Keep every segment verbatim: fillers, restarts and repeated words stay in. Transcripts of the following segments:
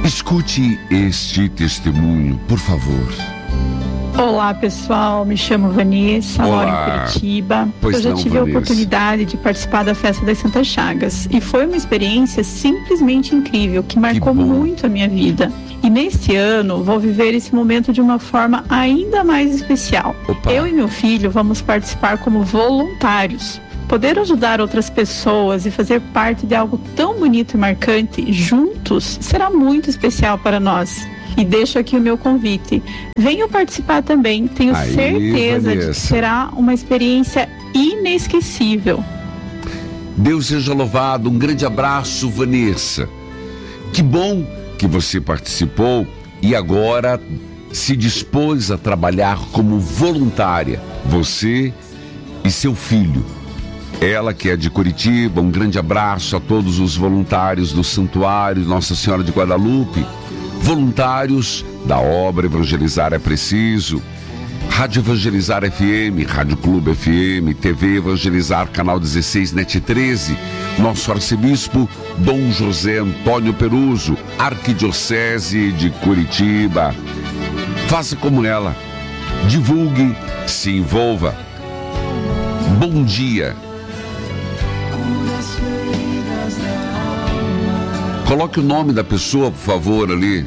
Escute este testemunho, por favor. Olá, pessoal, me chamo Vanessa, moro em Curitiba. Pois Eu já não, tive Vanessa. a oportunidade de participar da Festa das Santas Chagas e foi uma experiência simplesmente incrível, que marcou Que bom. muito a minha vida. E neste ano vou viver esse momento de uma forma ainda mais especial. Opa. Eu e meu filho vamos participar como voluntários. Poder ajudar outras pessoas e fazer parte de algo tão bonito e marcante juntos será muito especial para nós. E deixo aqui o meu convite. Venham participar também. Tenho Aí, certeza Vanessa. de que será uma experiência inesquecível. Deus seja louvado. Um grande abraço, Vanessa. Que bom que você participou e agora se dispôs a trabalhar como voluntária. Você e seu filho. Ela que é de Curitiba, um grande abraço a todos os voluntários do Santuário Nossa Senhora de Guadalupe, voluntários da obra Evangelizar é Preciso, Rádio Evangelizar F M, Rádio Clube F M, T V Evangelizar, Canal dezesseis, Net treze, nosso arcebispo Dom José Antônio Peruso, Arquidiocese de Curitiba. Faça como ela, divulgue, se envolva. Bom dia. Coloque o nome da pessoa, por favor, ali.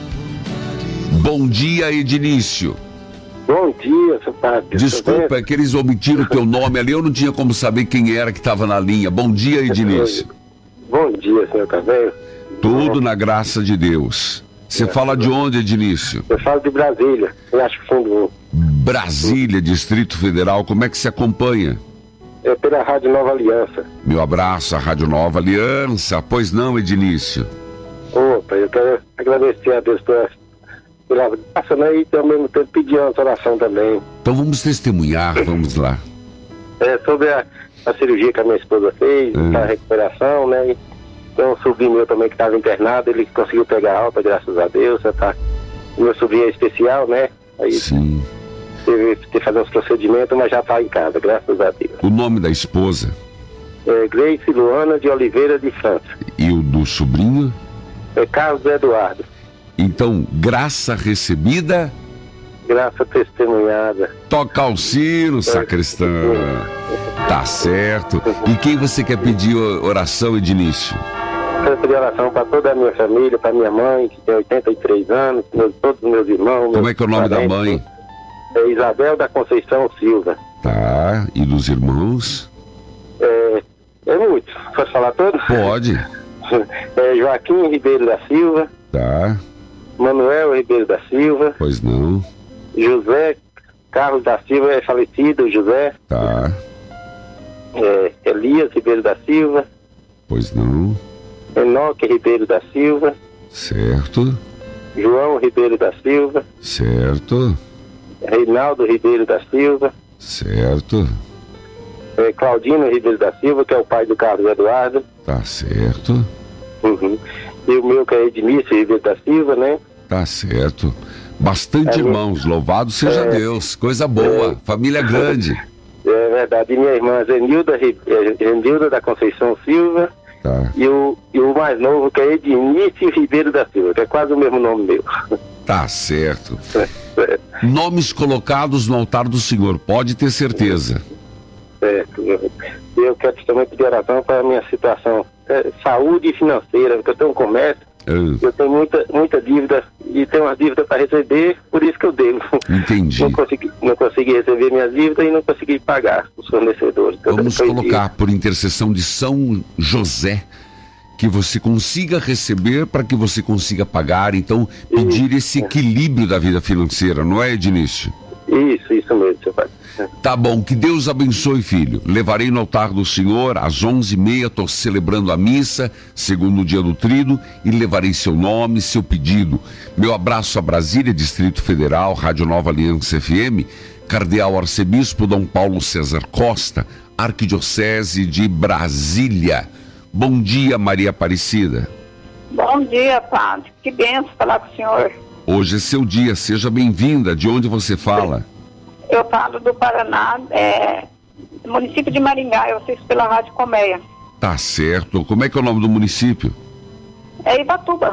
Bom dia, Edinício. Bom dia, seu padre. Desculpa, é que eles omitiram o teu nome ali, eu não tinha como saber quem era que estava na linha. Bom dia, Edinício. Bom dia, senhor Caveiro. Tudo na graça de Deus. Você fala de onde, Edinício? Eu falo de Brasília, eu acho fundo Brasília, Distrito Federal. Como é que se acompanha? é pela Rádio Nova Aliança. Meu abraço à Rádio Nova Aliança. Pois não, Edinício? Opa, eu quero agradecer a Deus pela, pela graça, né? E ao mesmo tempo pedir uma oração também. Então vamos testemunhar, vamos lá. É, sobre a, a cirurgia que a minha esposa fez, Hum. a recuperação, né? E tem um sobrinho meu também que estava internado, ele conseguiu pegar alta, graças a Deus. Já tá. Meu sobrinho é especial, né? Aí Sim. teve que fazer uns procedimentos, mas já está em casa, graças a Deus. O nome da esposa É Gleice Luana de Oliveira de França. e o do sobrinho? É Carlos Eduardo. Então, graça recebida, Graça testemunhada. toca ao sino, sacristão. Tá certo. E quem você quer pedir oração, Edinício? Quero pedir oração para toda a minha família, para minha mãe, que tem oitenta e três anos, meus, todos os meus irmãos. Como meus é que é o nome da parentes. mãe? É Isabel da Conceição Silva. Tá. E dos irmãos? É, é muito. Posso falar todos? Pode. É Joaquim Ribeiro da Silva, Tá. Manuel Ribeiro da Silva, Pois não. José Carlos da Silva é falecido, José, Tá. é, Elias Ribeiro da Silva, Pois não. Enoque Ribeiro da Silva, Certo. João Ribeiro da Silva, Certo. Reinaldo Ribeiro da Silva, Certo. é, Claudino Ribeiro da Silva, que é o pai do Carlos Eduardo, Tá certo. uhum. E o meu que é Edmício Ribeiro da Silva, né? Tá certo. Bastante É, irmãos, louvado seja é, Deus. Coisa boa, é. família grande. É verdade. E minha irmã Zenilda, Ri- é, Zenilda da Conceição Silva, Tá. e o, e o mais novo que é Edmício Ribeiro da Silva, que é quase o mesmo nome meu. Tá certo. É, Nomes colocados no altar do Senhor, pode ter certeza. certo. E eu quero também pedir oração para a minha situação, é, saúde financeira, porque eu tenho um comércio, Ah, eu tenho muita, muita dívida e tenho uma dívida para receber, por isso que eu devo. entendi. Não consegui, não consegui receber minhas dívidas e não consegui pagar os fornecedores. Então, Vamos depois colocar por intercessão de São José que você consiga receber para que você consiga pagar, então pedir esse equilíbrio da vida financeira, não é, Edinício? de- Isso, isso mesmo, seu pai. Tá bom, que Deus abençoe, filho. Levarei no altar do Senhor, às onze e meia, estou celebrando a missa, segundo o dia do trido, e levarei seu nome, seu pedido. Meu abraço a Brasília, Distrito Federal, Rádio Nova Aliança F M, Cardeal Arcebispo Dom Paulo César Costa, Arquidiocese de Brasília. Bom dia, Maria Aparecida. Bom dia, padre. Que benção falar com o senhor. Hoje é seu dia, seja bem-vinda. De onde você fala? Eu falo do Paraná, é, município de Maringá, eu assisto pela Rádio Colmeia. Tá certo. Como é que é o nome do município? É Ibatuba.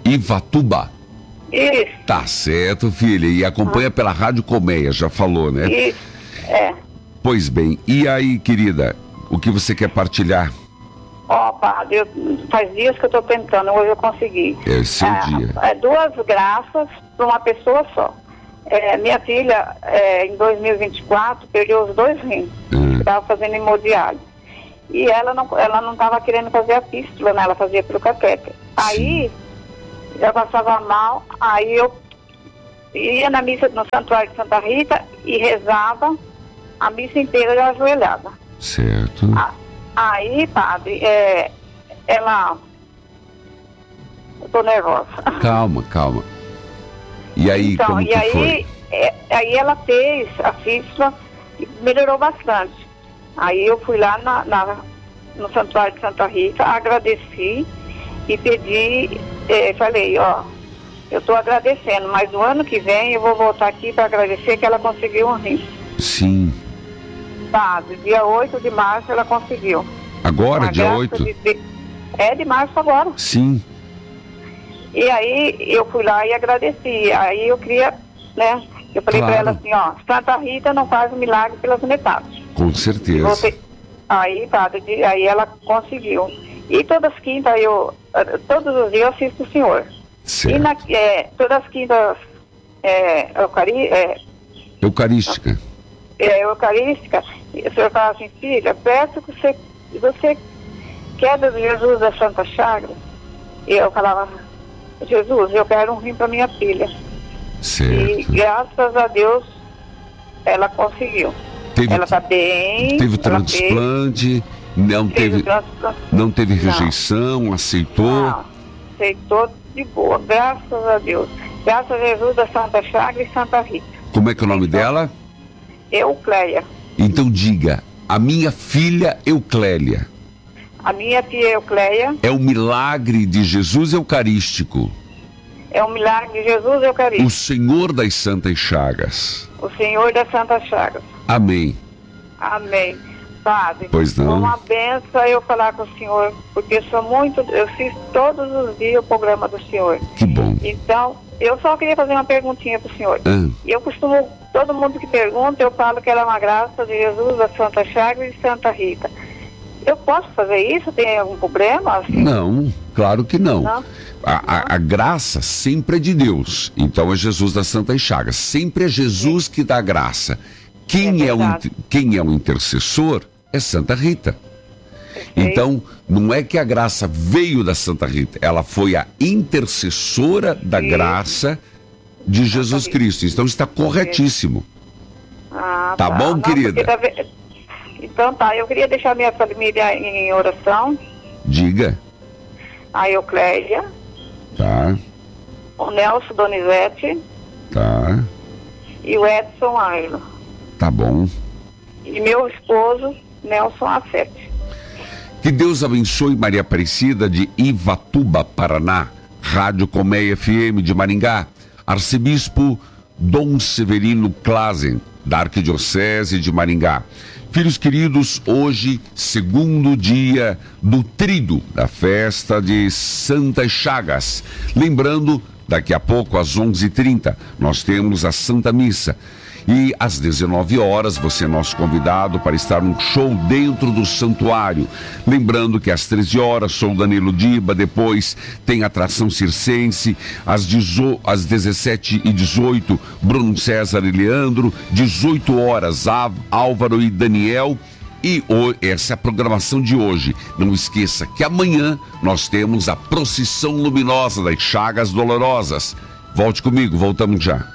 Ivatuba. Isso. Tá certo, filha. E acompanha ah. pela Rádio Colmeia, já falou, né? Isso, é. Pois bem. E aí, querida, o que você quer partilhar? Ó, oh, padre, eu, faz dias que eu tô tentando, hoje eu consegui. É seu é, dia. É duas graças para uma pessoa só. É, minha filha, é, em dois mil e vinte e quatro, perdeu os dois rins. Hum. Estava fazendo hemodiálise. E ela não ela não estava querendo fazer a pístula, né? Ela fazia pelo catéter. Aí, eu passava mal, aí eu ia na missa no Santuário de Santa Rita e rezava a missa inteira ajoelhada. Certo. A, aí, padre, é, ela... Eu tô nervosa. Calma, calma. E aí, então, como e que aí, foi? É, aí ela fez a fístula e melhorou bastante. Aí eu fui lá na, na, no Santuário de Santa Rita, agradeci e pedi, é, falei, ó, eu estou agradecendo, mas no ano que vem eu vou voltar aqui para agradecer que ela conseguiu um rim. Sim. Tá, dia oito de março ela conseguiu. Agora, dia oito? De, de, é de março agora. Sim. E aí eu fui lá e agradeci. Aí eu queria, né, eu falei Claro. para ela assim, ó, Santa Rita não faz um milagre pelas metades. Com certeza. Você... Aí, padre, aí ela conseguiu. E todas as quintas, eu, todos os dias eu assisto o senhor. Certo. E na, é, todas as quintas é, eucari, é, Eucarística. é, eucarística, o senhor fala assim, filha, peço que você, você quer do Jesus da Santa Chagas? E eu falava, Jesus, eu quero um rim para minha filha. Certo. E graças a Deus ela conseguiu. Teve, ela está bem. Teve transplante, fez, não teve, transplante. não teve rejeição, não. aceitou. Não, aceitou de boa, graças a Deus. Graças a Jesus da Santa Chaga e Santa Rita. Como é que é o nome então, dela? Eucléia. Então diga, a minha filha Euclélia. A minha tia Eucléia. É o milagre de Jesus Eucarístico. É o milagre de Jesus Eucarístico. O Senhor das Santas Chagas. O Senhor das Santas Chagas. Amém. Amém. Padre, pois não. Uma benção eu falar com o senhor, porque eu sou muito, eu fiz todos os dias o programa do senhor. Que bom. Então, eu só queria fazer uma perguntinha pro senhor. Ah. Eu costumo, todo mundo que pergunta, eu falo que ela é uma graça de Jesus, da Santa Chagas e Santa Rita. Eu posso fazer isso? Tem algum problema? Assim? Não, claro que não. Não? A, a, a graça sempre é de Deus. Então é Jesus das Santas Chagas. Sempre é Jesus Sim. que dá graça. Quem é, é, o, quem é o intercessor é Santa Rita. Perfeito. Então, não é que a graça veio da Santa Rita, ela foi a intercessora da Sim. graça de Santa Jesus Rita. Cristo. Então está corretíssimo. Ah, tá, tá bom, não, querida? Tá... Então tá, eu queria deixar minha família em oração. Diga. A Eucléia. Tá. O Nelson Donizete. Tá. E o Edson Ailo. Tá bom. E meu esposo, Nelson Afete. Que Deus abençoe Maria Aparecida de Ivatuba, Paraná. Rádio Colmeia F M de Maringá. Arcebispo Dom Severino Klazen, da Arquidiocese de Maringá. Filhos queridos, hoje, segundo dia do tríduo da festa de Santas Chagas. Lembrando, daqui a pouco, às onze e trinta, nós temos a Santa Missa. E às dezenove horas, você é nosso convidado para estar num show dentro do santuário. Lembrando que às treze horas, show Danilo Diba, depois tem atração circense, às, às dezessete e dezoito, Bruno César e Leandro, dezoito horas, Álvaro e Daniel. E essa é a programação de hoje. Não esqueça que amanhã nós temos a procissão luminosa das Chagas Dolorosas. Volte comigo, voltamos já.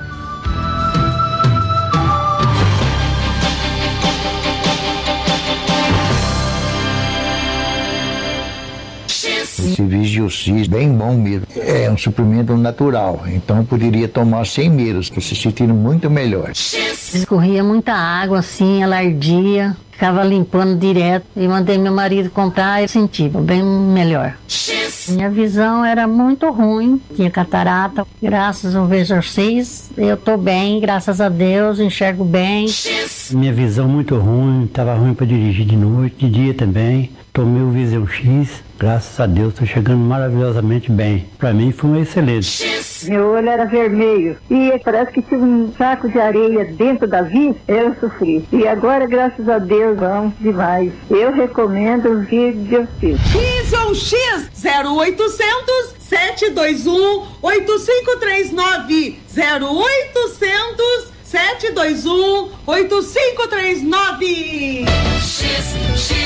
Esse Vigiocis, bem bom mesmo. É um suprimento natural, então eu poderia tomar sem medo, se sentindo muito melhor. Escorria muita água assim, ela ardia, ficava limpando direto e mandei meu marido comprar e senti bem melhor. Minha visão era muito ruim, tinha catarata. Graças ao Visão X, eu tô bem, graças a Deus, enxergo bem. Minha visão muito ruim, estava ruim para dirigir de noite, de dia também. Tomei o Visão X, graças a Deus, estou chegando maravilhosamente bem. Para mim foi um excelente. Meu olho era vermelho e parece que tinha um saco de areia dentro da vista, eu sofri. E agora, graças a Deus, vamos demais. Eu recomendo o Visão X. Visão X zero oitocentos, sete dois um, oito cinco três nove zero oitocentos, sete dois um, oito cinco três nove. X, X,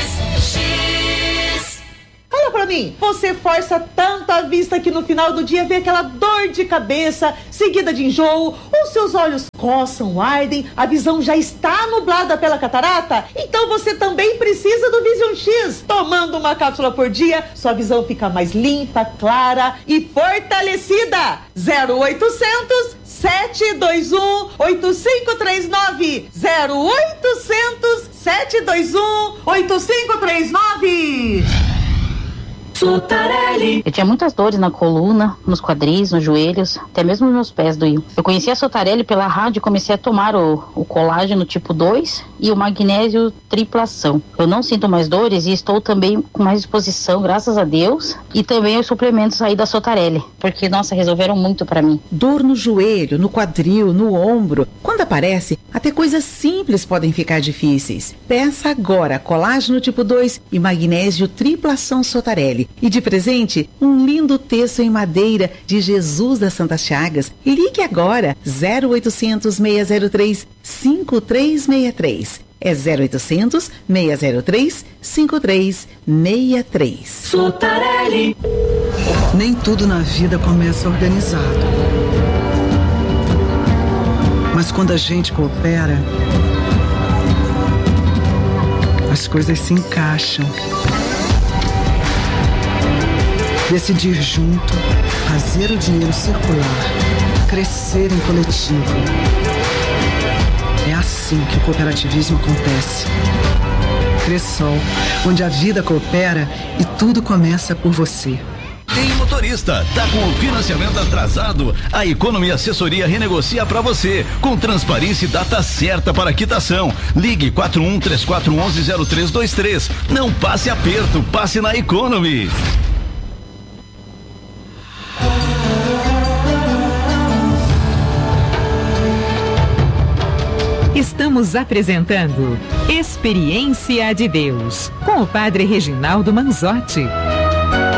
X. Fala pra mim, você força tanto a vista que no final do dia vê aquela dor de cabeça, seguida de enjoo, os seus olhos coçam, ardem, a visão já está nublada pela catarata? Então você também precisa do Visão X. Tomando uma cápsula por dia, sua visão fica mais limpa, clara e fortalecida. zero oitocentos, sete dois um, oito cinco três nove zero oitocentos, sete dois um, oito cinco três nove. Sotarelli. Eu tinha muitas dores na coluna, nos quadris, nos joelhos, até mesmo nos meus pés doíam. Eu conheci a Sotarelli pela rádio e comecei a tomar o, o colágeno tipo dois e o magnésio triplação. Eu não sinto mais dores e estou também com mais disposição, graças a Deus. E também os suplementos aí da Sotarelli, porque, nossa, resolveram muito pra mim. Dor no joelho, no quadril, no ombro. Quando aparece, até coisas simples podem ficar difíceis. Peça agora colágeno tipo dois e magnésio triplação Sotarelli. E de presente, um lindo texto em madeira de Jesus das Santas Chagas. Ligue agora, zero oitocentos, seis zero três, cinco três seis três. É zero oitocentos, seis zero três, cinco três seis três. Sotarelli. Nem tudo na vida começa organizado. Mas quando a gente coopera, as coisas se encaixam. Decidir junto, fazer o dinheiro circular, crescer em coletivo. É assim que o cooperativismo acontece. Cressol, onde a vida coopera e tudo começa por você. Tem motorista, tá com o financiamento atrasado? A Economy Assessoria renegocia para você, com transparência e data certa para quitação. Ligue quatro um três quatro um um zero três dois três. Não passe aperto, passe na Economy. Estamos apresentando Experiência de Deus, com o Padre Reginaldo Manzotti.